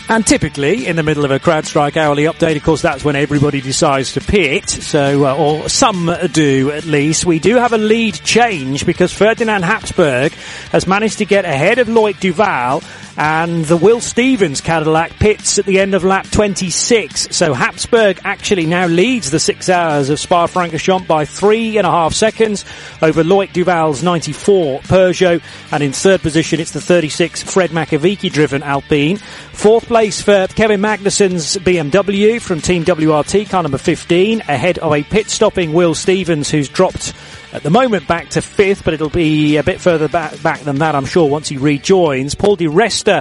And typically, in the middle of a CrowdStrike hourly update, of course, that's when everybody decides to pit. So, or some do at least. We do have a lead change because Ferdinand Habsburg has managed to get ahead of Loic Duval, and the Will Stevens Cadillac pits at the end of lap 26. So Habsburg actually now leads the 6 hours of Spa-Francorchamps by 3.5 seconds over Loic Duval's 94 Peugeot. And in third position, it's the 36 Fred Makovici driven Alpine. Fourth place for Kevin Magnussen's BMW from Team WRT, car number 15, ahead of a pit-stopping Will Stevens, who's dropped at the moment back to 5th, but it'll be a bit further back than that, I'm sure, once he rejoins. Paul Di Resta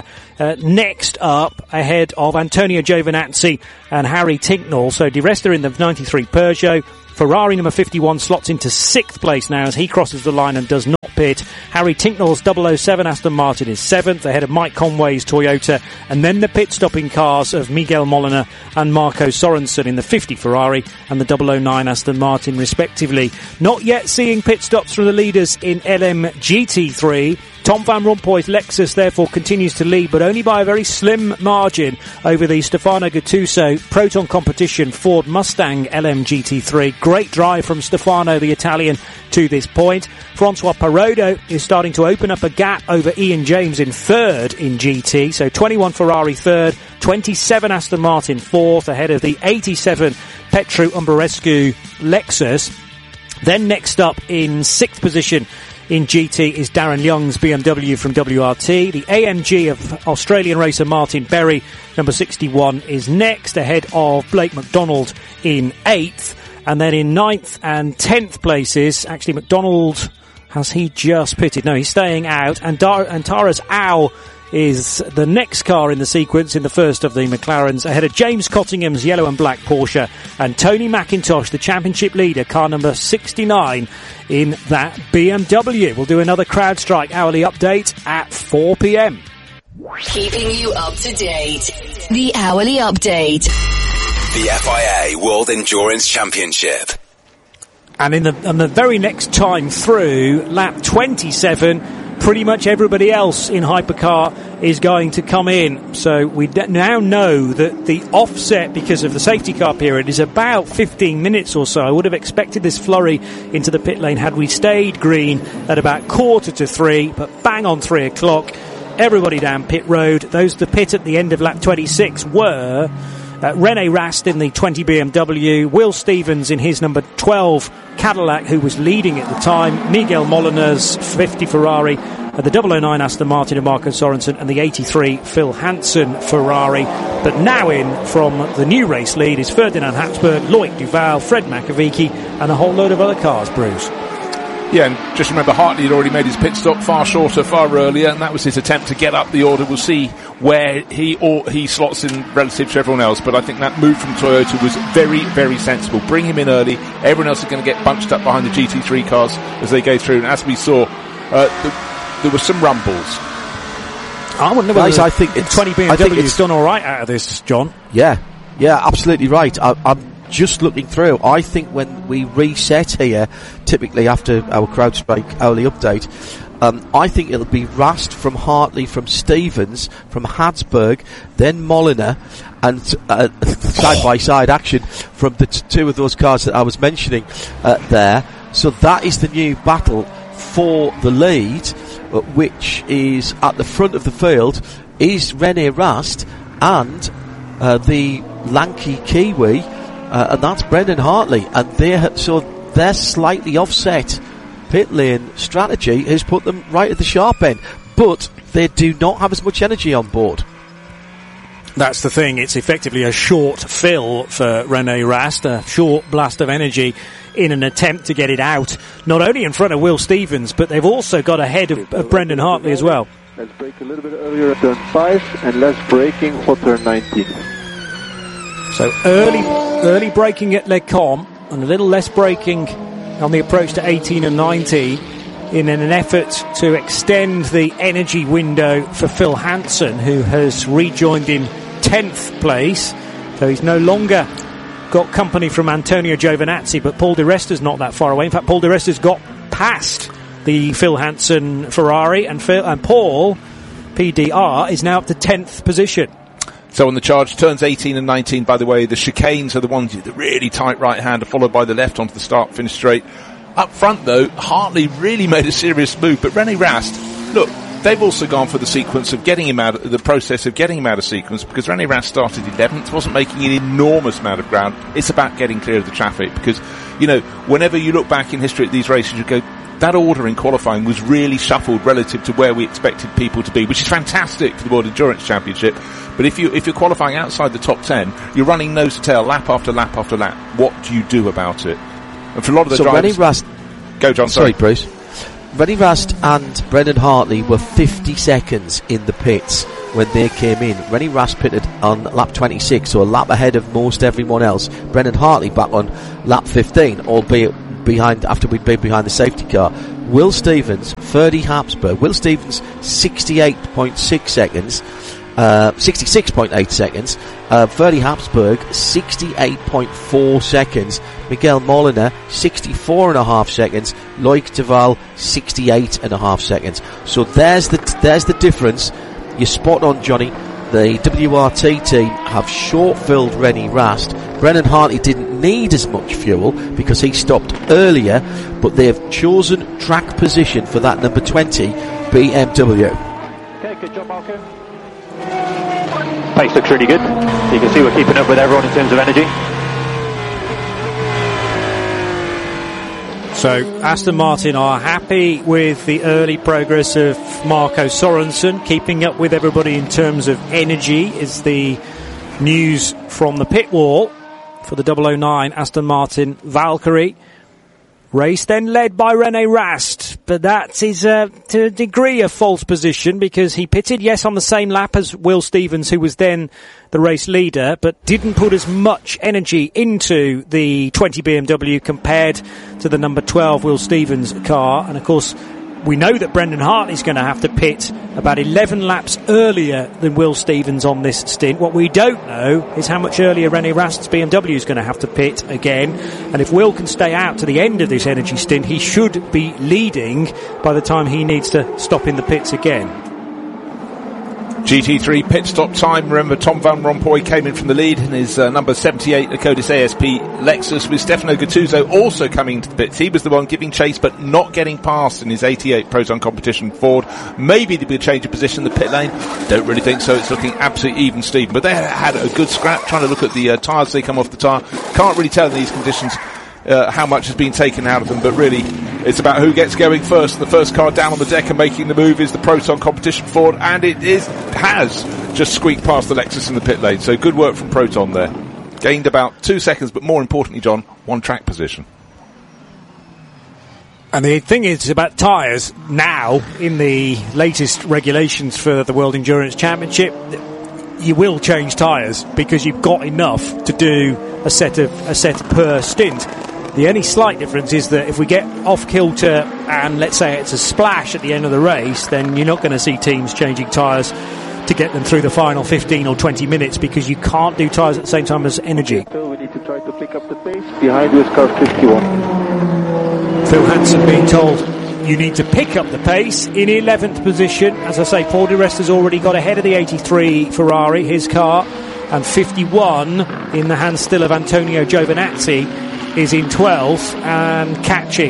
next up, ahead of Antonio Giovinazzi and Harry Tincknell. So Di Resta in the 93 Peugeot. Ferrari number 51 slots into 6th place now as he crosses the line and does not pit. Harry Tincknell's 007 Aston Martin is 7th, ahead of Mike Conway's Toyota, and then the pit-stopping cars of Miguel Molina and Marco Sorensen in the 50 Ferrari and the 009 Aston Martin, respectively. Not yet seeing pit stops from the leaders in LM GT3. Tom Van Rompuy's Lexus, therefore, continues to lead, but only by a very slim margin over the Stefano Gattuso Proton Competition Ford Mustang LM GT3. Great drive from Stefano, the Italian, to this point. Francois Parrodo is starting to open up a gap over Ian James in third in GT. So 21 Ferrari third, 27 Aston Martin fourth, ahead of the 87 Petru Umberescu Lexus. Then next up in sixth position in GT is Darren Young's BMW from WRT. The AMG of Australian racer Martin Berry, number 61, is next, ahead of Blake McDonald in 8th. And then in 9th and 10th places, actually McDonald, has he just pitted? No, he's staying out. And Tara's Au is the next car in the sequence in the first of the McLarens, ahead of James Cottingham's yellow and black Porsche and Tony McIntosh, the championship leader, car number 69 in that BMW. We'll do another CrowdStrike hourly update at 4 p.m. Keeping you up to date. The hourly update. The FIA World Endurance Championship. And on the very next time through, lap 27, pretty much everybody else in hypercar is going to come in. So we now know that the offset, because of the safety car period, is about 15 minutes or so. I would have expected this flurry into the pit lane had we stayed green at about 2:45, but bang on 3 o'clock, everybody down pit road. Those to pit at the end of lap 26 were René Rast in the 20 BMW, Will Stevens in his number 12 Cadillac, who was leading at the time, Miguel Molina's 50 Ferrari, the 009 Aston Martin of Marco Sorensen, and the 83 Phil Hansen Ferrari. But now in from the new race lead is Ferdinand Habsburg, Loic Duval, Fred Makovici, and a whole load of other cars, Bruce. Yeah, and just remember, Hartley had already made his pit stop far shorter, far earlier, and that was his attempt to get up the order. We'll see where he slots in relative to everyone else, but I think that move from Toyota was very, very sensible. Bring him in early. Everyone else is going to get bunched up behind the GT3 cars as they go through, and as we saw, there were some rumbles. I wonder whether I think 20 BMW's done all right out of this, John. Yeah, absolutely right. I'm just looking through, I think when we reset here, typically after our CrowdStrike hourly update, I think it'll be Rast from Hartley, from Stevens, from Habsburg, then Molina, and side-by-side action from the two of those cars that I was mentioning there. So that is the new battle for the lead, which is at the front of the field, is René Rast and the lanky Kiwi, and that's Brendan Hartley, and their slightly offset pit lane strategy has put them right at the sharp end, but they do not have as much energy on board. That's the thing, it's effectively a short fill for René Rast, a short blast of energy in an attempt to get it out, not only in front of Will Stevens, but they've also got ahead of Brendan Hartley as well. Let's brake a little bit earlier at turn 5 and less braking for turn 19. So early braking at Les Combes and a little less braking on the approach to 18 and 19 in an effort to extend the energy window for Phil Hansen, who has rejoined in 10th place. So he's no longer got company from Antonio Giovinazzi, but Paul Di Resta's not that far away. In fact, Paul Di Resta's got past the Phil Hansen Ferrari, and Paul, PDR, is now up to 10th position. So on the charge, turns 18 and 19, by the way, the chicanes are the ones with the really tight right hand, followed by the left onto the start, finish straight. Up front, though, Hartley really made a serious move, but René Rast, look, they've also gone for the sequence of getting him out, the process of getting him out of sequence, because René Rast started 11th, wasn't making an enormous amount of ground. It's about getting clear of the traffic, because, you know, whenever you look back in history at these races, you go, that order in qualifying was really shuffled relative to where we expected people to be, which is fantastic for the World Endurance Championship. But if you're qualifying outside the top 10, you're running nose to tail, lap after lap after lap. What do you do about it? And for a lot of the drivers... René Rast... Go, John, sorry. Bruce. René Rast and Brendan Hartley were 50 seconds in the pits when they came in. René Rast pitted on lap 26, so a lap ahead of most everyone else. Brendan Hartley back on lap 15, albeit after we'd been behind the safety car. Will Stevens, Ferdy Habsburg. Will Stevens, 68.6 seconds. 66.8 seconds. Ferdy Habsburg, 68.4 seconds. Miguel Molina, 64.5 seconds. Loic Duval, 68.5 seconds. So there's the difference. You're spot on, Johnny. The WRT team have short-filled René Rast. Brendan Hartley didn't need as much fuel because he stopped earlier, but they have chosen track position for that number 20 BMW. Okay, good job, Malcolm. Pace looks really good. You can see we're keeping up with everyone in terms of energy. So Aston Martin are happy with the early progress of Marco Sorensen. Keeping up with everybody in terms of energy is the news from the pit wall for the 009 Aston Martin Valkyrie. Race then led by René Rast, but that is to a degree a false position because he pitted, yes, on the same lap as Will Stevens, who was then the race leader, but didn't put as much energy into the 20 BMW compared to the number 12 Will Stevens car. And of course, we know that Brendan Hartley's going to have to pit about 11 laps earlier than Will Stevens on this stint. What we don't know is how much earlier René Rast's BMW is going to have to pit again. And if Will can stay out to the end of this energy stint, he should be leading by the time he needs to stop in the pits again. GT3 pit stop time. Remember, Tom Van Rompuy came in from the lead in his number 78 Lotus ASP Lexus, with Stefano Gattuso also coming into the pits. He was the one giving chase but not getting past in his 88 Proton Competition Ford. Maybe there'll be a change of position in the pit lane. Don't really think so. It's looking absolutely even, Stephen. But they had a good scrap, trying to look at the tyres they come off the tyre. Can't really tell in these conditions how much has been taken out of them, but really it's about who gets going first. And the first car down on the deck and making the move is the Proton Competition Ford, and it has just squeaked past the Lexus in the pit lane. So good work from Proton there. Gained about 2 seconds, but more importantly, John, one track position. And the thing is about tyres now, in the latest regulations for the World Endurance Championship, you will change tyres because you've got enough to do a set per stint. The only slight difference is that if we get off kilter and let's say it's a splash at the end of the race, then you're not going to see teams changing tyres to get them through the final 15 or 20 minutes because you can't do tyres at the same time as energy. So we need to try to pick up the pace. Behind you is car 51. Phil Hansen being told you need to pick up the pace in 11th position. As I say, Paul Di Resta's already got ahead of the 83 Ferrari, his car, and 51 in the hands still of Antonio Giovinazzi is in 12th and catching.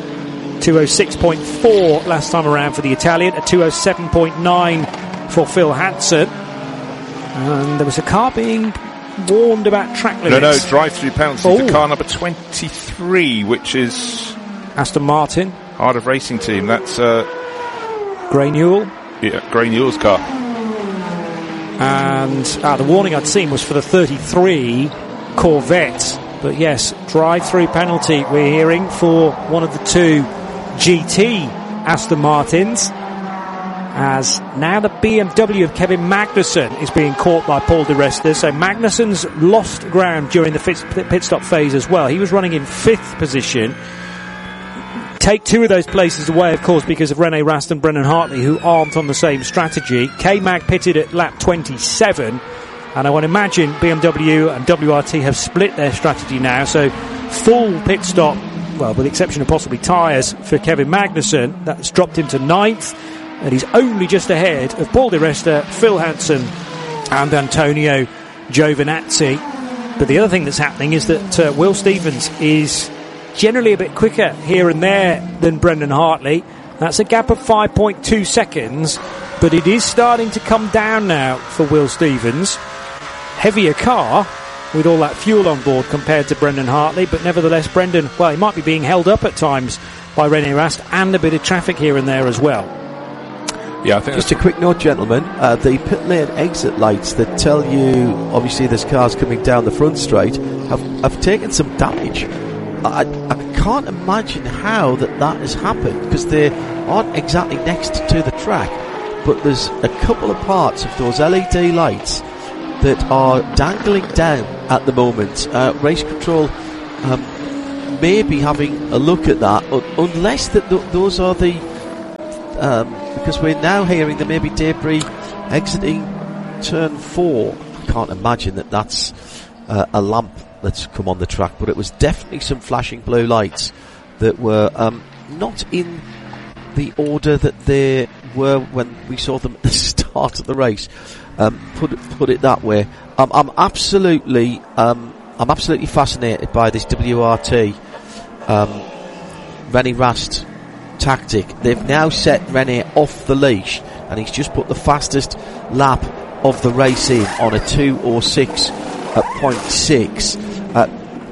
206.4 last time around for the Italian, a 207.9 for Phil Hansen. And there was a car being warned about track limits. No, drive-through penalty for car number 23, which is Aston Martin. Heart of Racing Team. That's Gray Newell. Yeah, Gray Newell's car. And the warning I'd seen was for the 33 Corvette. But yes, drive-through penalty we're hearing for one of the two GT Aston Martins, as now the BMW of Kevin Magnussen is being caught by Paul Di Resta. So Magnussen's lost ground during the pit stop phase as well. He was running in 5th position. Take two of those places away, of course, because of René Rast and Brendan Hartley, who aren't on the same strategy. K-Mag pitted at lap 27. And I would imagine BMW and WRT have split their strategy now. So full pit stop, well, with the exception of possibly tyres for Kevin Magnussen. That's dropped him to 9th. And he's only just ahead of Paul Di Resta, Phil Hansen and Antonio Giovinazzi. But the other thing that's happening is that Will Stevens is generally a bit quicker here and there than Brendan Hartley. That's a gap of 5.2 seconds, but it is starting to come down now for Will Stevens. Heavier car with all that fuel on board compared to Brendan Hartley, but nevertheless Brendan, well, he might be being held up at times by René Rast and a bit of traffic here and there as well. Yeah, I think just a quick note, gentlemen, the pit lane exit lights that tell you obviously there's cars coming down the front straight have taken some damage. I can't imagine how that has happened, because they aren't exactly next to the track, but there's a couple of parts of those LED lights that are dangling down at the moment. Race control may be having a look at that, unless those are the because we're now hearing there may be debris exiting turn 4. I can't imagine that's a lamp that's come on the track, but it was definitely some flashing blue lights that were not in the order that they were when we saw them at the start of the race. Put it that way. I'm absolutely fascinated by this WRT René Rast tactic. They've now set René off the leash, and he's just put the fastest lap of the race in on a 2:06.6 at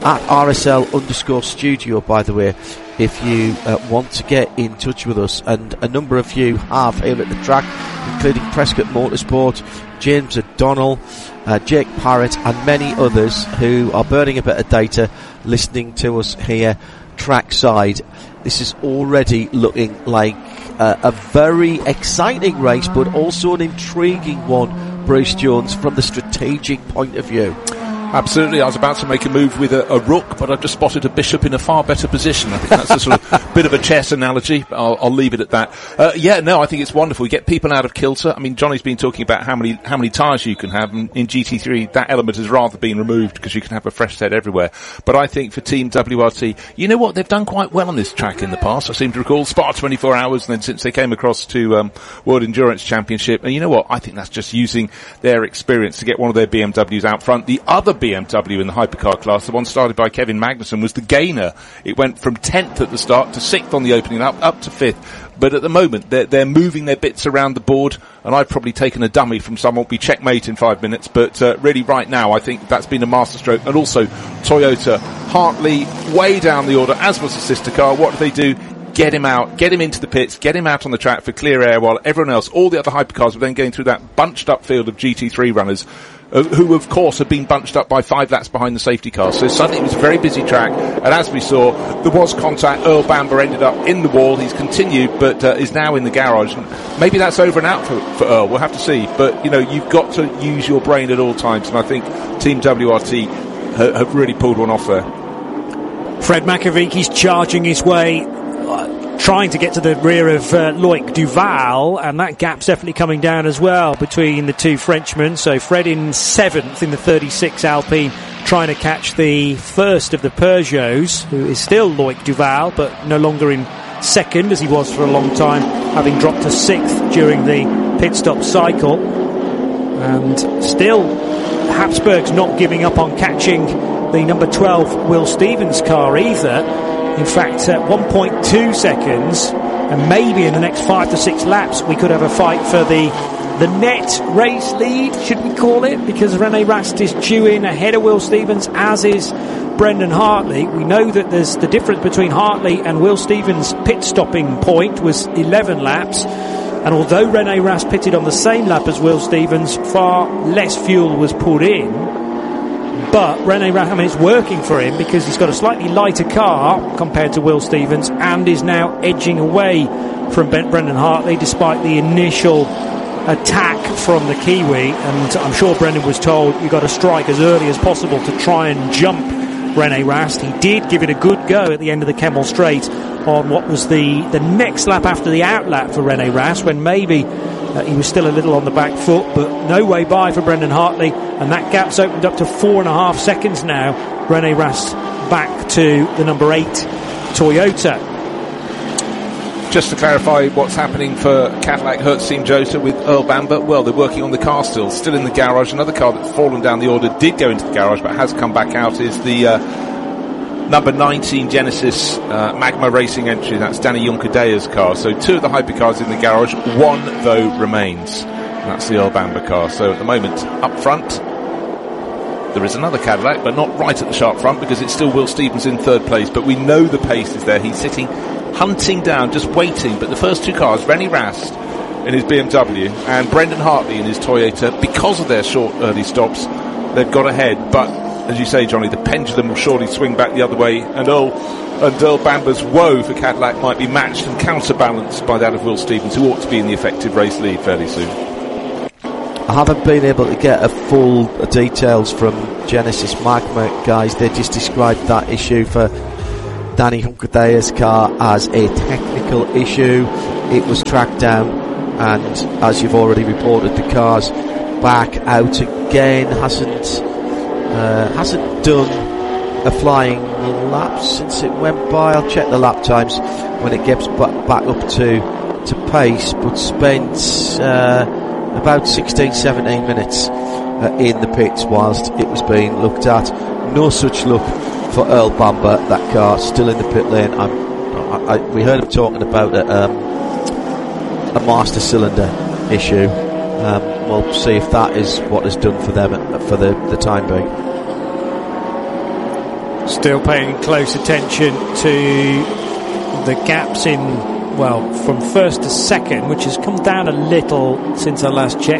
RSL_studio, by the way, if you want to get in touch with us, and a number of you have here at the track, including Prescott Motorsport, James O'Donnell, Jake Parrott, and many others who are burning a bit of data listening to us here trackside. This is already looking like a very exciting race, but also an intriguing one, Bruce Jones, from the strategic point of view. Absolutely. I was about to make a move with a rook, but I've just spotted a bishop in a far better position. I think that's a sort of bit of a chess analogy, but I'll leave it at that. I think it's wonderful. We get people out of kilter. I mean, Johnny's been talking about how many tyres you can have, and in GT3 that element has rather been removed because you can have a fresh set everywhere. But I think for Team WRT, you know what, they've done quite well on this track in the past. I seem to recall Spa 24 Hours, and then since they came across to World Endurance Championship, and you know what, I think that's just using their experience to get one of their BMWs out front. The other BMW in the hypercar class, the one started by Kevin Magnussen, was the gainer. It went from 10th at the start to 6th on the opening, up to 5th. But at the moment, they're moving their bits around the board, and I've probably taken a dummy from someone. We checkmate in 5 minutes, but really right now, I think that's been a masterstroke. And also, Toyota, Hartley, way down the order, as was the sister car. What do they do? Get him out, get him into the pits, get him out on the track for clear air, while everyone else, all the other hypercars, were then going through that bunched up field of GT3 runners, who of course have been bunched up by 5 laps behind the safety cars. So suddenly it was a very busy track, and as we saw, there was contact. Earl Bamber ended up in the wall. He's continued, but is now in the garage. And maybe that's over and out for Earl. We'll have to see. But you know, you've got to use your brain at all times, and I think Team WRT have really pulled one off there. Fred McAvee's charging his way, trying to get to the rear of Loic Duval, and that gap's definitely coming down as well between the two Frenchmen. So Fred in 7th in the 36 Alpine, trying to catch the first of the Peugeots, who is still Loic Duval, but no longer in 2nd as he was for a long time, having dropped to 6th during the pit stop cycle. And still, Habsburg's not giving up on catching the number 12 Will Stevens car either. In fact, at 1.2 seconds, and maybe in the next 5 to 6 laps, we could have a fight for the net race lead, should we call it, because René Rast is due in ahead of Will Stevens, as is Brendan Hartley. We know that there's the difference between Hartley and Will Stevens' pit stopping point was 11 laps, and although René Rast pitted on the same lap as Will Stevens, far less fuel was put in. But René Rast, I mean, it's working for him because he's got a slightly lighter car compared to Will Stevens, and is now edging away from Brendan Hartley despite the initial attack from the Kiwi. And I'm sure Brendan was told, you've got to strike as early as possible to try and jump René Rast. He did give it a good go at the end of the Kemmel Straight on what was the next lap after the out lap for René Rast, when maybe he was still a little on the back foot, but no way by for Brendan Hartley, and that gap's opened up to 4.5 seconds now. René Rast back to the number 8 Toyota. Just to clarify what's happening for Cadillac Hertz Team Jota with Earl Bamber, well, they're working on the car still in the garage. Another car that's fallen down the order did go into the garage but has come back out is the number 19 Genesis Magma Racing entry. That's Danny Junkadea's car. So 2 of the hypercars in the garage, 1 though remains. And that's the Earl Bamber car. So at the moment, up front, there is another Cadillac, but not right at the sharp front because it's still Will Stevens in 3rd place. But we know the pace is there. He's sitting, hunting down, just waiting. But the first 2 cars, Rennie Rast in his BMW and Brendan Hartley in his Toyota, because of their short early stops, they've got ahead. But as you say, Johnny, the pendulum will surely swing back the other way, and Earl Bamber's woe for Cadillac might be matched and counterbalanced by that of Will Stevens, who ought to be in the effective race lead fairly soon. I haven't been able to get a full details from Genesis Magma guys. They just described that issue for Danny Junkadea's car as a technical issue. It was tracked down, and as you've already reported, the car's back out again. Hasn't done a flying lap since it went by. I'll check the lap times when it gets back up to pace, but spent about 16-17 minutes in the pits whilst it was being looked at. No such luck for Earl Bamber. That car still in the pit lane. We heard him talking about a master cylinder issue. We'll see if that is what is done for them for the time being. Still paying close attention to the gaps in, well, from 1st to 2nd, which has come down a little since I last checked.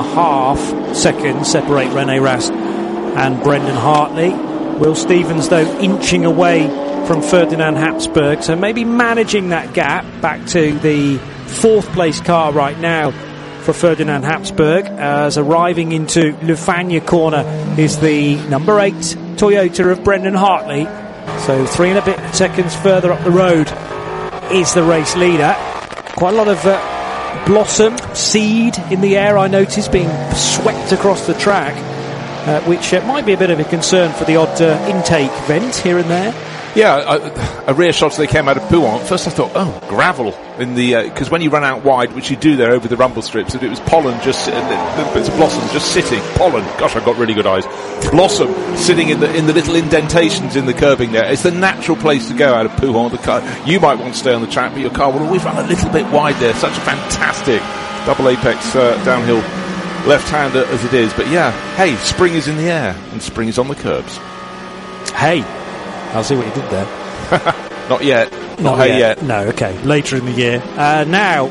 3.5 seconds separate Rennie Rast and Brendan Hartley. Will Stevens, though, inching away from Ferdinand Habsburg, so maybe managing that gap back to the 4th place car right now for Ferdinand Habsburg, as arriving into Lufania corner is the number 8 Toyota of Brendan Hartley. So 3 and a bit seconds further up the road is the race leader. Quite a lot of blossom, seed in the air, I noticed, being swept across the track, which might be a bit of a concern for the odd intake vent here and there. Yeah, a rear shot as they came out of Pouhon. First I thought, gravel in the, because when you run out wide, which you do there over the rumble strips, if it was pollen just, bits of blossom just sitting, pollen, gosh, I've got really good eyes, blossom sitting in the little indentations in the curbing there. It's the natural place to go out of Pouhon. The car, you might want to stay on the track, but your car will always run a little bit wide there. Such a fantastic double apex downhill left-hander as it is. But yeah, hey, spring is in the air and spring is on the curbs. Hey, I'll see what you did there. Not yet. Not hey yet. No, okay. Later in the year. Now,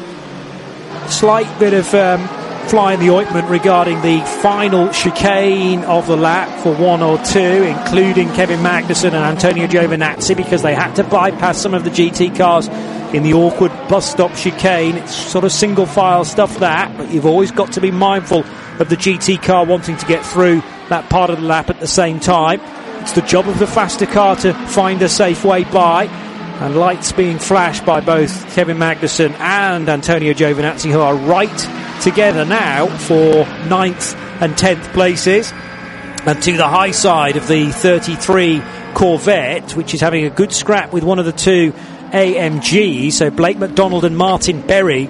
slight bit of fly in the ointment regarding the final chicane of the lap for 1 or 2, including Kevin Magnussen and Antonio Giovinazzi, because they had to bypass some of the GT cars in the awkward bus stop chicane. It's sort of single file stuff, that, but you've always got to be mindful of the GT car wanting to get through that part of the lap at the same time. It's the job of the faster car to find a safe way by, and lights being flashed by both Kevin Magnussen and Antonio Giovinazzi, who are right together now for 9th and 10th places. And to the high side of the 33 Corvette, which is having a good scrap with one of the 2 AMGs, so Blake McDonald and Martin Berry,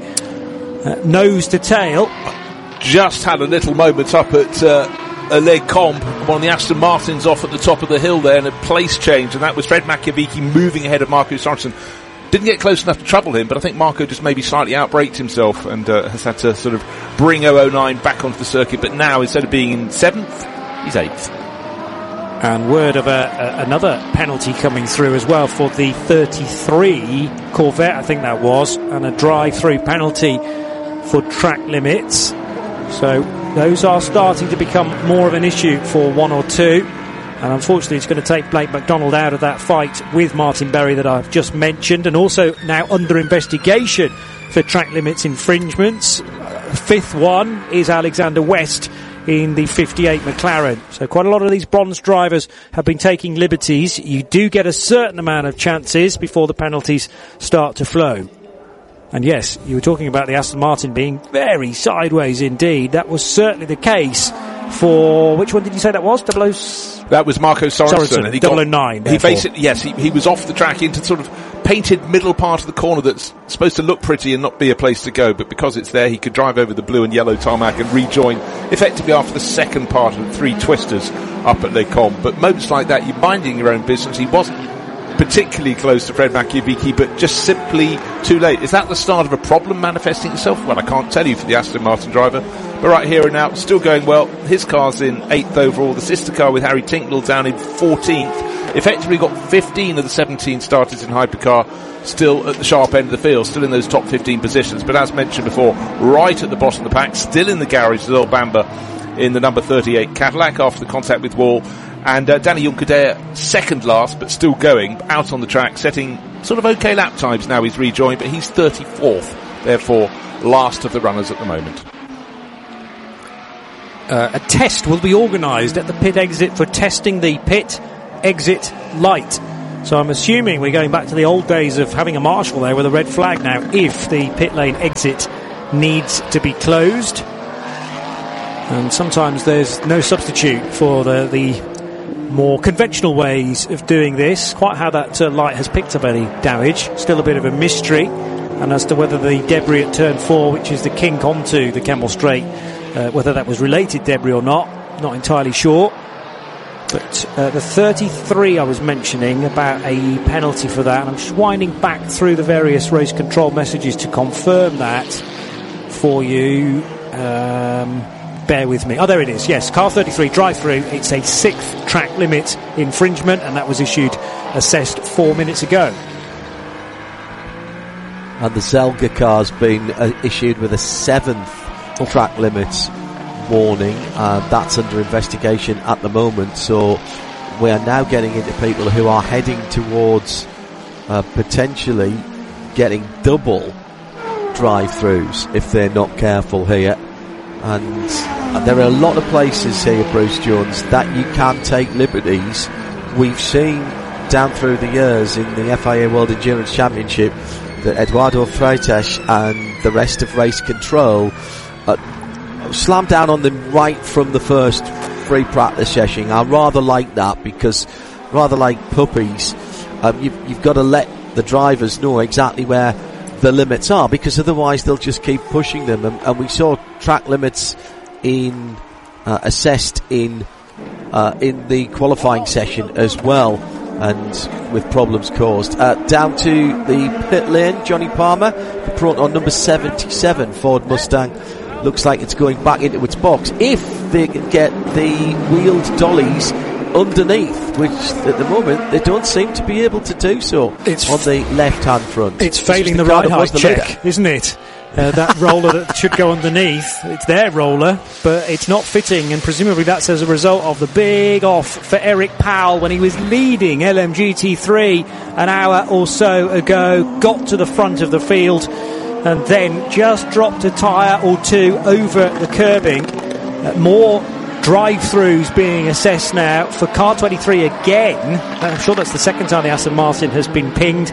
nose to tail. Just had a little moment up at Les Combes, one of the Aston Martins off at the top of the hill there, and a place change, and that was Fred Machiavicki moving ahead of Marco Sorensen. Didn't get close enough to trouble him, but I think Marco just maybe slightly outbraked himself and has had to sort of bring 009 back onto the circuit, but now instead of being in 7th, he's 8th. And word of another penalty coming through as well for the 33 Corvette, I think that was, and a drive-through penalty for track limits. So those are starting to become more of an issue for 1 or 2, and unfortunately it's going to take Blake McDonald out of that fight with Martin Berry that I've just mentioned, and also now under investigation for track limits infringements. 5th one is Alexander West in the 58 McLaren. So quite a lot of these bronze drivers have been taking liberties. You do get a certain amount of chances before the penalties start to flow. And yes, you were talking about the Aston Martin being very sideways indeed. That was certainly the case for, which one did you say that was? That was Marco Sorensen. And he 009. He basically, yes, he was off the track into sort of painted middle part of the corner that's supposed to look pretty and not be a place to go, but because it's there, he could drive over the blue and yellow tarmac and rejoin effectively after the second part of the 3 twisters up at Les Combes. But moments like that, you're minding your own business. He wasn't particularly close to Fred Makiavicki, but just simply too late. Is that the start of a problem manifesting itself? Well, I can't tell you for the Aston Martin driver, but right here and now, still going well. His car's in 8th overall, the sister car with Harry Tincknell down in 14th. Effectively got 15 of the 17 starters in hypercar still at the sharp end of the field, still in those top 15 positions, but as mentioned before, right at the bottom of the pack, still in the garage is Earl Bamber in the number 38 Cadillac after the contact with Wall. And Danny Juncadella, second last, but still going, out on the track, setting sort of okay lap times now he's rejoined, but he's 34th, therefore last of the runners at the moment. A test will be organised at the pit exit for testing the pit exit light. So I'm assuming we're going back to the old days of having a marshal there with a red flag now if the pit lane exit needs to be closed. And sometimes there's no substitute for the more conventional ways of doing this. Quite how that light has picked up any damage, still a bit of a mystery. And as to whether the debris at turn 4, which is the kink onto the Kemmel Straight, whether that was related debris or not entirely sure. But the 33 I was mentioning about a penalty for that, and I'm just winding back through the various race control messages to confirm that for you. Bear with me. Oh, there it is. Yes, car 33 drive-through. It's a 6th track limit infringement, and that was assessed 4 minutes ago. And the Zelga car's been issued with a 7th track limits warning. That's under investigation at the moment. So we are now getting into people who are heading towards potentially getting double drive-throughs if they're not careful here. And there are a lot of places here, Bruce Jones, that you can take liberties. We've seen down through the years in the FIA World Endurance Championship that Eduardo Freitas and the rest of race control slammed down on them right from the first free practice session. I rather like that, because rather like puppies, you've got to let the drivers know exactly where the limits are, because otherwise they'll just keep pushing them. And we saw track limits assessed in the qualifying session as well, and with problems caused. Down to the pit lane, Johnny Palmer, the Proton number 77 Ford Mustang, looks like it's going back into its box if they can get the wheeled dollies underneath, which at the moment they don't seem to be able to do so on the left-hand front. It's failing the ride height check, isn't it? That roller that should go underneath, it's their roller, but it's not fitting, and presumably that's as a result of the big off for Eric Powell when he was leading LMGT3 an hour or so ago, got to the front of the field and then just dropped a tyre or two over the curbing. More drive-throughs being assessed now for car 23 again. I'm sure that's the second time the Aston Martin has been pinged.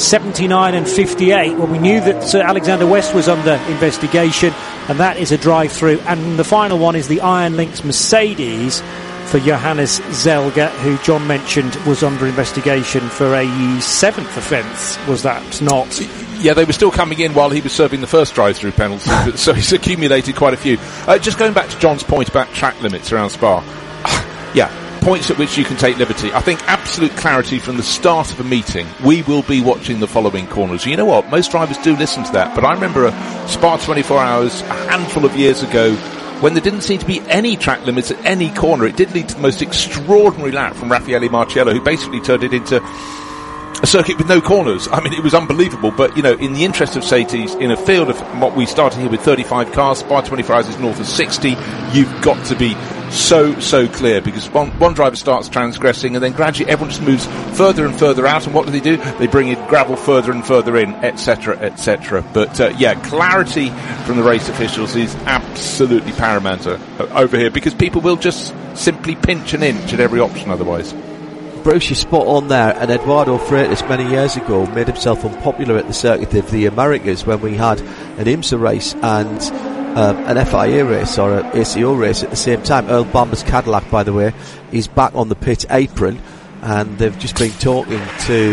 79 and 58. Well, we knew that Sir Alexander West was under investigation, and that is a drive-through. And the final one is the Iron Lynx Mercedes for Johannes Zelga, who John mentioned was under investigation for a 7th offence. Was that not? Yeah, they were still coming in while he was serving the first drive-through penalty, so he's accumulated quite a few. Just going back to John's point about track limits around Spa. Yeah, points at which you can take liberty. I think absolute clarity from the start of a meeting. We will be watching the following corners. You know what? Most drivers do listen to that, but I remember a Spa 24 Hours a handful of years ago when there didn't seem to be any track limits at any corner. It did lead to the most extraordinary lap from Raffaele Marciello, who basically turned it into a circuit with no corners. I mean, it was unbelievable, but, you know, in the interest of safety, in a field of what we started here with 35 cars, Spa 24 Hours is north of 60, you've got to be so clear, because one driver starts transgressing and then gradually everyone just moves further and further out, and what do? They bring in gravel further and further in, etc, etc. But clarity from the race officials is absolutely paramount over here, because people will just simply pinch an inch at every option otherwise. Bruce, you're spot on there, and Eduardo Freitas many years ago made himself unpopular at the Circuit of the Americas when we had an IMSA race and an FIA race or an ACO race at the same time. Earl Bamber's Cadillac, by the way, is back on the pit apron, and they've just been talking to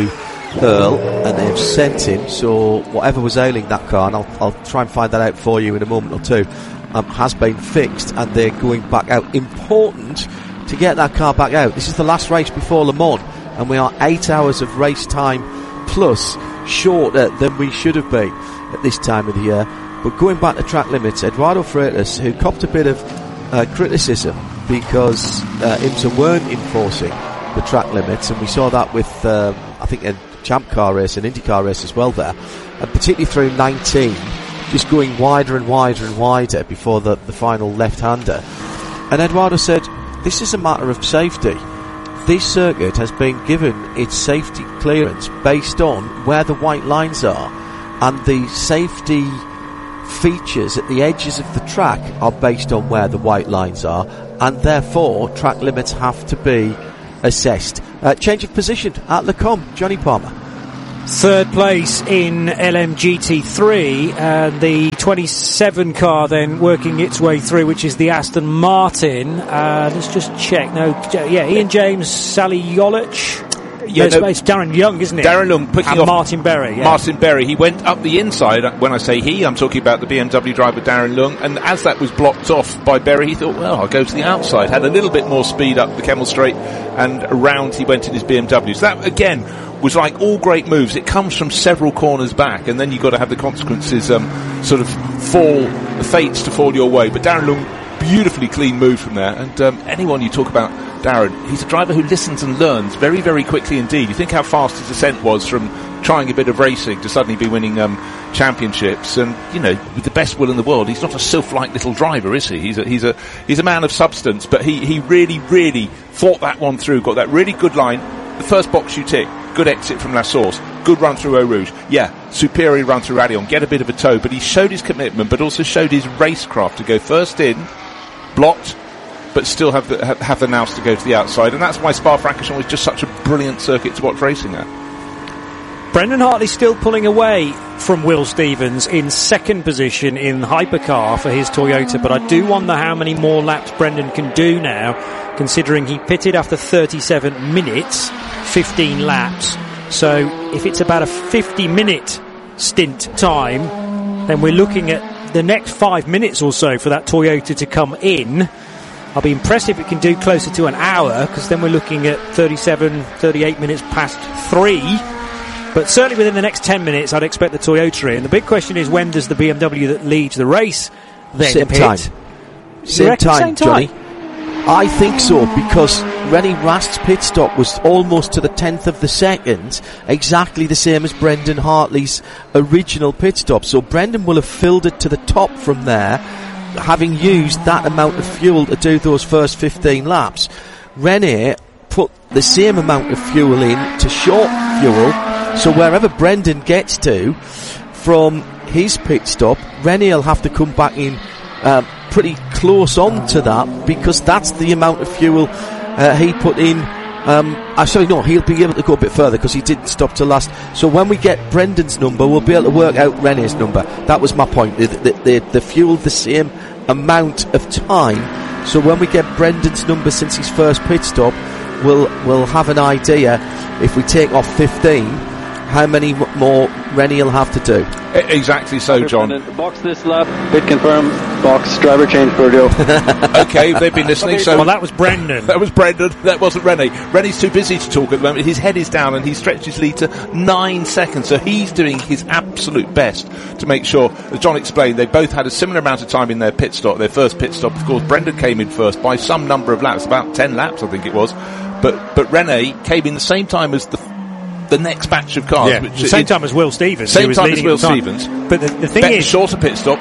Pearl, and they've sent him, so whatever was ailing that car, and I'll try and find that out for you in a moment or two, has been fixed, and they're going back out. Important to get that car back out. This is the last race before Le Mans, and we are 8 hours of race time plus shorter than we should have been at this time of the year. But going back to track limits, Eduardo Freitas, who copped a bit of criticism because IMSA weren't enforcing the track limits, and we saw that with I think a Champ Car race, an IndyCar race as well there, and particularly through 19, just going wider and wider and wider before the final left-hander. And Eduardo said, this is a matter of safety. This circuit has been given its safety clearance based on where the white lines are, and the safety features at the edges of the track are based on where the white lines are, and therefore track limits have to be assessed. Change of position at Le Combe, Johnny Palmer. Third place in LMGT3, and the 27 car then working its way through, which is the Aston Martin. Let's just check. Ian James, Sally Yolich. It's Darren Young, isn't it? Darren Young picking off Martin Berry. Yeah. Martin Berry. He went up the inside. When I say he, I'm talking about the BMW driver Darren Young. And as that was blocked off by Berry, he thought, well, I'll go to the outside. Had a little bit more speed up the Kemmel Straight, and around he went in his BMW. So that, again, was like all great moves. It comes from several corners back, and then you've got to have the consequences sort of fates to fall your way. But Darren Young, beautifully clean move from there. And anyone you talk about Darren, he's a driver who listens and learns very, very quickly indeed. You think how fast his ascent was from trying a bit of racing to suddenly be winning championships. And, with the best will in the world, he's not a sylph-like little driver, is he? He's a man of substance, but he really, really fought that one through, got that really good line. The first box you tick, good exit from La Source, good run through Eau Rouge. Yeah, superior run through Allion, get a bit of a toe, but he showed his commitment, but also showed his racecraft to go first in, blocked, but still have the nous to go to the outside. And that's why Spa-Francorchamps was just such a brilliant circuit to watch racing at. Brendan Hartley still pulling away from Will Stevens in second position in hypercar for his Toyota, but I do wonder how many more laps Brendan can do now, considering he pitted after 37 minutes, 15 laps. So if it's about a 50-minute stint time, then we're looking at the next 5 minutes or so for that Toyota to come in. I'll be impressed if it can do closer to an hour, because then we're looking at 37, 38 minutes past 3. But certainly within the next 10 minutes, I'd expect the Toyota in. The big question is, when does the BMW that leads the race then Same pit? Same time, Johnny. I think so, because René Rast's pit stop was almost to the 10th of the second, exactly the same as Brendan Hartley's original pit stop. So Brendan will have filled it to the top from there, having used that amount of fuel to do those first 15 laps. René put the same amount of fuel in to short fuel, so wherever Brendan gets to from his pit stop, René will have to come back in pretty close on to that, because that's the amount of fuel he put in. He'll be able to go a bit further because he didn't stop till last. So when we get Brendan's number, we'll be able to work out René's number. That was my point. The fuel the same amount of time. So when we get Brendan's number since his first pit stop, we'll have an idea, if we take off 15, how many more René will have to do. Exactly so, John. Box this lap, pit confirm, box, driver change, Burdio. Okay, they've been listening. So well, that was Brendan. That was Brendan. That wasn't René. René's too busy to talk at the moment. His head is down, and he stretched his lead to 9 seconds. So he's doing his absolute best to make sure, as John explained, they both had a similar amount of time in their pit stop. Their first pit stop, of course, Brendan came in first by some number of laps, about 10 laps, I think it was. But René came in the same time as the next batch of cars. Yeah, the same time as Will Stevens. Same time as Will Stevens. But the thing is, shorter pit stop,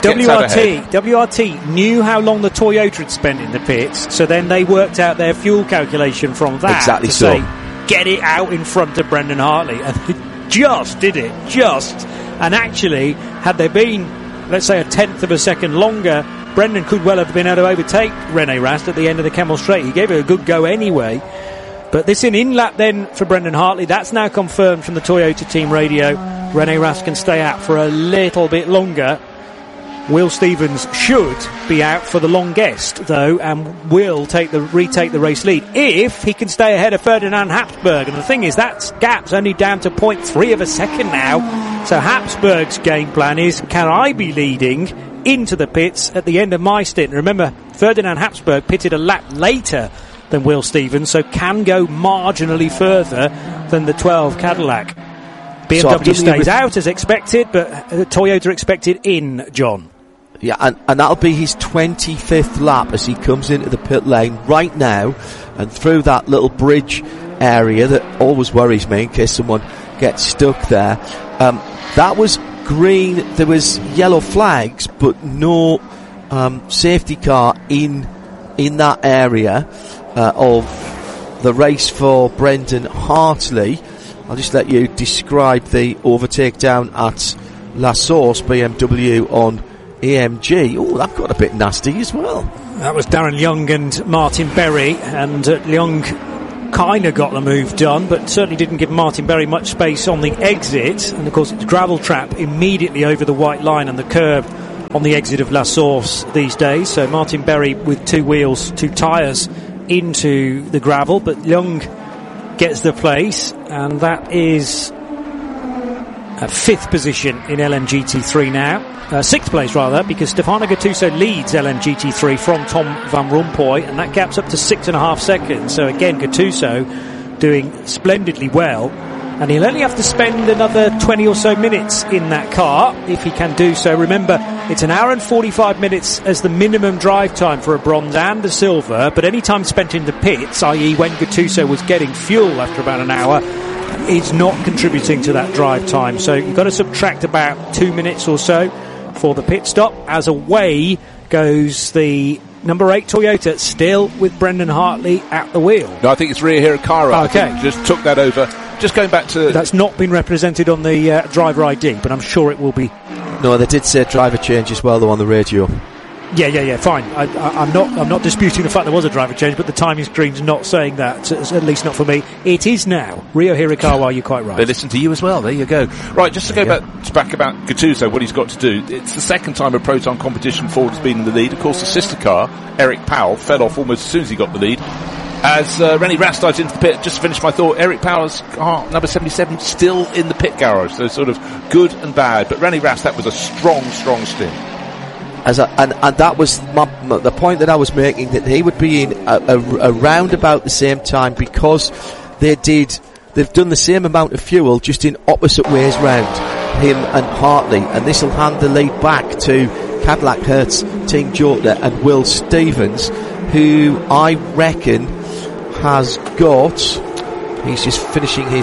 WRT knew how long the Toyota had spent in the pits, so then they worked out their fuel calculation from that. Exactly to so. say, get it out in front of Brendan Hartley. And they just did it. And actually, had they been, let's say, a tenth of a second longer, Brendan could well have been able to overtake René Rast at the end of the Kemmel Straight. He gave it a good go anyway. But this in-lap then for Brendan Hartley, that's now confirmed from the Toyota team radio. René Rast can stay out for a little bit longer. Will Stevens should be out for the longest, though, and will retake the race lead if he can stay ahead of Ferdinand Habsburg. And the thing is, that gap's only down to 0.3 of a second now. So Habsburg's game plan is, can I be leading into the pits at the end of my stint? Remember, Ferdinand Habsburg pitted a lap later than Will Stevens, so can go marginally further than the 12 Cadillac. BMW stays out as expected, but Toyota expected in, John. Yeah, and that'll be his 25th lap as he comes into the pit lane right now and through that little bridge area that always worries me in case someone gets stuck there. That was green, there was yellow flags, but no safety car in that area of the race for Brendan Hartley. I'll just let you describe the overtake down at La Source BMW on AMG. Oh, that got a bit nasty as well. That was Darren Young and Martin Berry, and Young kind of got the move done, but certainly didn't give Martin Berry much space on the exit. And of course, it's gravel trap immediately over the white line and the curb on the exit of La Source these days. So Martin Berry with 2 wheels, 2 tyres into the gravel, but Young gets the place, and that is a 5th position in LMGT3 now. 6th place rather, because Stefano Gattuso leads LMGT3 from Tom Van Rompuy, and that gaps up to 6.5 seconds. So again, Gattuso doing splendidly well, and he'll only have to spend another 20 or so minutes in that car if he can do so. Remember, it's an hour and 45 minutes as the minimum drive time for a bronze and a silver, but any time spent in the pits, i.e. when Gattuso was getting fuel after about an hour, is not contributing to that drive time. So you've got to subtract about 2 minutes or so for the pit stop, as away goes the number 8 Toyota, still with Brendan Hartley at the wheel. No, I think it's Ria Hirakawa. Okay. Just took that over. Just going back to... That's not been represented on the driver ID, but I'm sure it will be. No, they did say driver change as well, though, on the radio. Yeah, fine. I'm not disputing the fact there was a driver change, but the timing screen's not saying that, at least not for me. It is now. Rio Hirakawa, you're quite right. They listen to you as well. There you go. Right, just to go back about Gattuso, what he's got to do. It's the second time a Proton competition Ford has been in the lead. Of course, the sister car, Eric Powell, fell off almost as soon as he got the lead. As Rennie Rast dives into the pit, just to finish my thought, Eric Powell's car, number 77, still in the pit garage. So sort of good and bad. But Rennie Rast, that was a strong stint. And that was the point that I was making, that he would be in around about the same time, because they've done the same amount of fuel, just in opposite ways round, him and Hartley, and this will hand the lead back to Cadillac Hertz Team Jota and Will Stevens, who I reckon has got, he's just finishing his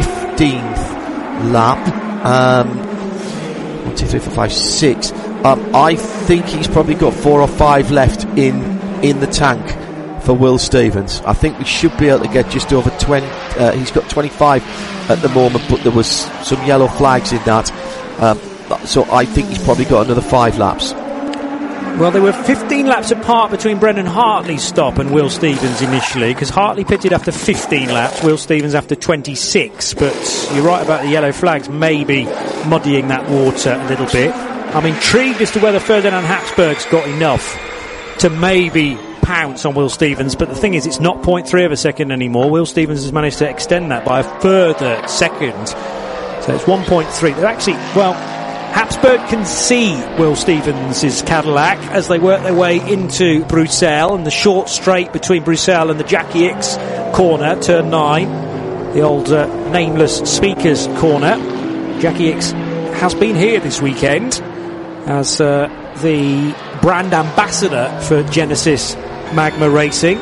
15th lap, 1, 2, 3, 4, 5, 6. I think he's probably got 4 or 5 left in the tank for Will Stevens. I think we should be able to get just over 20. He's got 25 at the moment, but there was some yellow flags in that. So I think he's probably got another 5 laps. Well, there were 15 laps apart between Brendan Hartley's stop and Will Stevens initially, because Hartley pitted after 15 laps, Will Stevens after 26. But you're right about the yellow flags maybe muddying that water a little bit. I'm intrigued as to whether Ferdinand Habsburg's got enough to maybe pounce on Will Stevens, but the thing is, it's not 0.3 of a second anymore. Will Stevens has managed to extend that by a further second. So it's 1.3. They're actually, well, Habsburg can see Will Stevens' Cadillac as they work their way into Bruxelles, and the short straight between Bruxelles and the Jackie X corner, turn 9, the old nameless speakers corner. Jackie X has been here this weekend as the brand ambassador for Genesis Magma Racing.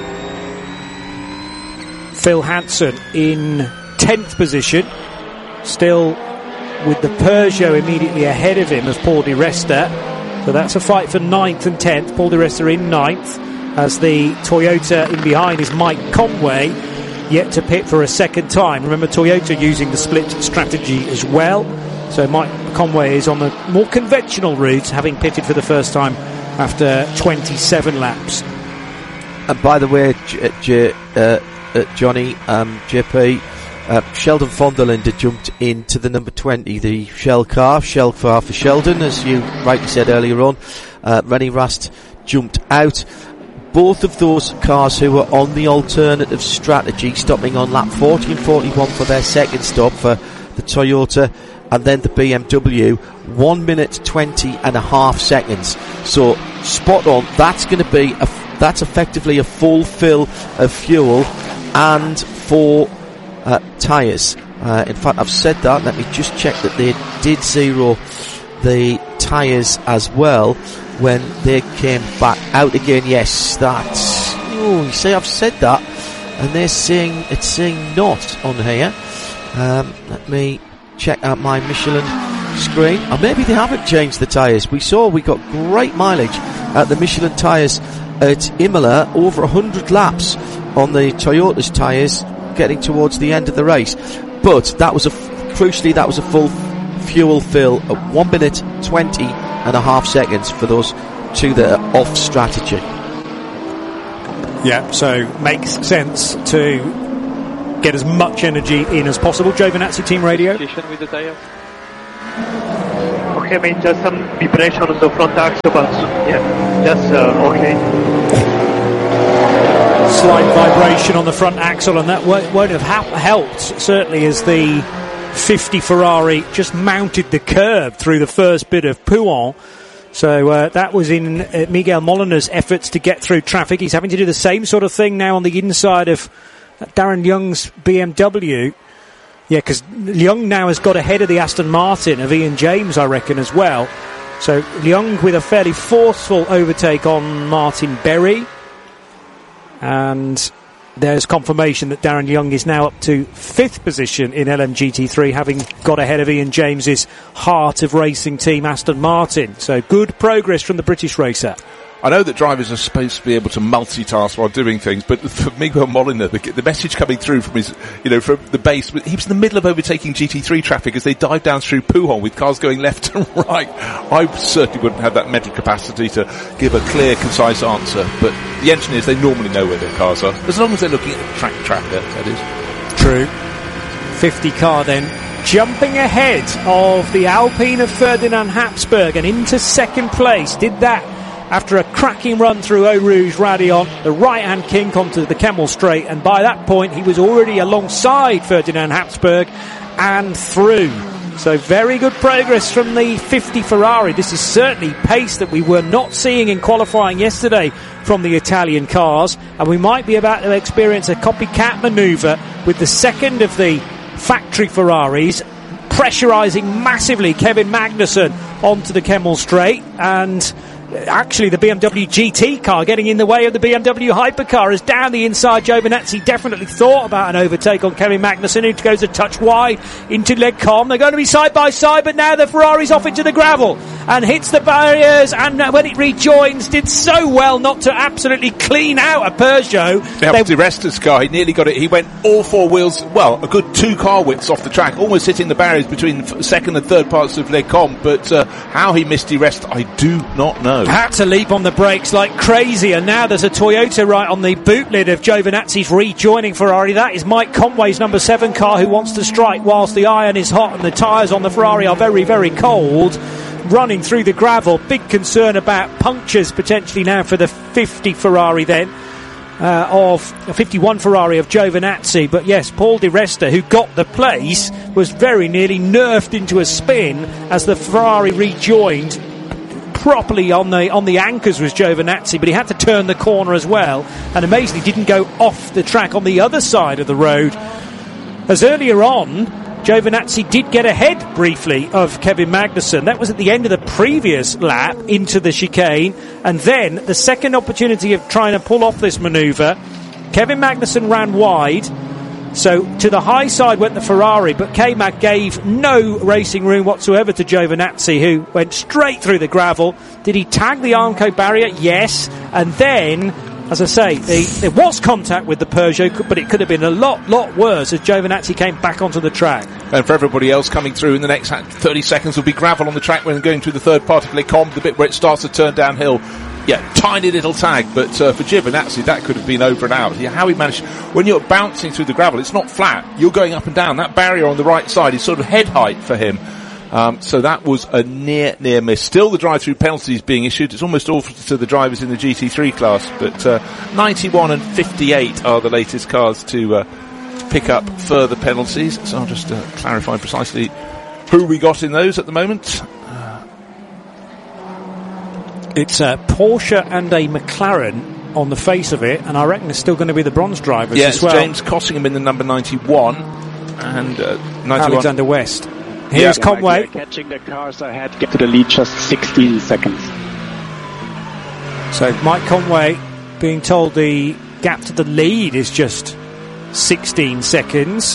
Phil Hanson in 10th position, still with the Peugeot immediately ahead of him as Paul Di Resta. So that's a fight for 9th and 10th. Paul Di Resta in 9th, as the Toyota in behind is Mike Conway, yet to pit for a second time. Remember, Toyota using the split strategy as well. So Mike Conway is on the more conventional route, having pitted for the first time after 27 laps. And by the way, Johnny, JP, Sheldon von der Linde jumped into the number 20, the Shell car for Sheldon, as you rightly said earlier on. Rennie Rast jumped out. Both of those cars who were on the alternative strategy, stopping on lap 40 and 41 for their second stop for the Toyota and then the BMW, 1 minute 20 and a half seconds. So spot on. That's going to be that's effectively a full fill of fuel and 4 tyres. In fact, I've said that. Let me just check that they did zero the tyres as well when they came back out again. Yes, that's... Oh, you see, I've said that, and it's saying not on here. Let me check out my Michelin screen. Or maybe they haven't changed the tyres. We got great mileage at the Michelin tyres at Imola, over 100 laps on the Toyota's tyres, getting towards the end of the race. But that was crucially that was a full fuel fill at 1 minute 20 and a half seconds for those two that are off strategy. Yeah, so makes sense to get as much energy in as possible. Giovinazzi Team Radio. With the tire. Okay, mate, just some vibration on the front axle, but yeah, just okay. Slight vibration on the front axle, and that won't have helped, certainly, as the 50 Ferrari just mounted the curb through the first bit of Pouhon. So that was in Miguel Molina's efforts to get through traffic. He's having to do the same sort of thing now on the inside of Darren Young's BMW. Yeah, because Young now has got ahead of the Aston Martin of Ian James, I reckon, as well. So Young with a fairly forceful overtake on Martin Berry. And there's confirmation that Darren Young is now up to 5th position in LMGT3, having got ahead of Ian James's heart of racing team Aston Martin. So good progress from the British racer. I know that drivers are supposed to be able to multitask while doing things, but for Miguel Molina, the message coming through from his, from the base, he was in the middle of overtaking GT3 traffic as they dive down through Pouhon with cars going left and right. I certainly wouldn't have that mental capacity to give a clear, concise answer, but the engineers, they normally know where their cars are, as long as they're looking at the track tracker, that is. True. 50 car then, jumping ahead of the Alpine of Ferdinand Habsburg and into second place. Did that after a cracking run through Eau Rouge Radion, the right-hand kink onto the Kemmel Straight, and by that point he was already alongside Ferdinand Habsburg and through. So very good progress from the 50 Ferrari. This is certainly pace that we were not seeing in qualifying yesterday from the Italian cars, and we might be about to experience a copycat manoeuvre with the second of the factory Ferraris pressurising massively Kevin Magnussen onto the Kemmel Straight, and actually the BMW GT car getting in the way of the BMW hypercar as down the inside Giovinazzi definitely thought about an overtake on Kevin Magnussen, who goes a touch wide into Les Combes. They're going to be side by side, but now the Ferrari's off into the gravel and hits the barriers, and when it rejoins did so well not to absolutely clean out a Peugeot. That was Di Resta's car. He nearly got it. He went all 4 wheels, well, a good 2 car widths off the track, almost hitting the barriers between the second and third parts of Les Combes, but how he missed Di Resta, I do not know. Had to leap on the brakes like crazy, and now there's a Toyota right on the boot lid of Giovinazzi's rejoining Ferrari. That is Mike Conway's number 7 car, who wants to strike whilst the iron is hot and the tyres on the Ferrari are very, very cold. Running through the gravel, big concern about punctures potentially now for the 50 Ferrari then, of a 51 Ferrari of Giovinazzi. But yes, Paul Di Resta, who got the place, was very nearly nerfed into a spin as the Ferrari rejoined. Properly on the anchors was Giovinazzi, but he had to turn the corner as well, and amazingly didn't go off the track on the other side of the road. As earlier on, Giovinazzi did get ahead briefly of Kevin Magnussen. That was at the end of the previous lap into the chicane, and then the second opportunity of trying to pull off this manoeuvre, Kevin Magnussen ran wide. So to the high side went the Ferrari, but K-Mag gave no racing room whatsoever to Giovinazzi, who went straight through the gravel. Did he tag the Armco barrier? Yes. And then, as I say, there was contact with the Peugeot, but it could have been a lot worse as Giovinazzi came back onto the track. And for everybody else coming through in the next 30 seconds will be gravel on the track when going through the third part of Les Combes, the bit where it starts to turn downhill. tiny little tag, but for Giovinazzi that could have been over and out. How he managed, when you're bouncing through the gravel, it's not flat, you're going up and down. That barrier on the right side is sort of head height for him. So that was a near miss. Still the drive-through penalties being issued. It's almost all to the drivers in the GT3 class, but 91 and 58 are the latest cars to pick up further penalties. So I'll just clarify precisely who we got in those at the moment. It's a Porsche and a McLaren on the face of it, and I reckon it's still going to be the bronze drivers as well. James Cossingham in the number 91 and 91. Alexander West. Here's Conway. Catching the cars ahead, get to the lead just 16 seconds. So Mike Conway being told the gap to the lead is just 16 seconds.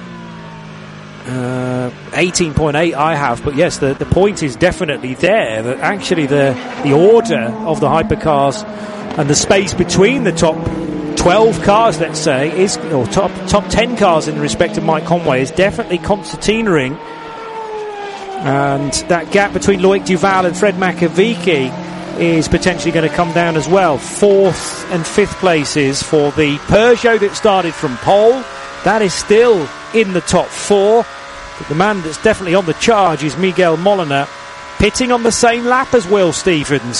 18.8 I have, but yes, the point is definitely there, that actually the order of the hypercars and the space between the top 12 cars, let's say, is, or top 10 cars in respect of Mike Conway, is definitely concertinaing, and that gap between Loic Duval and Fred Makovici is potentially going to come down as well. 4th and 5th places for the Peugeot that started from pole. That is still in the top 4. But the man that's definitely on the charge is Miguel Molina, pitting on the same lap as Will Stevens.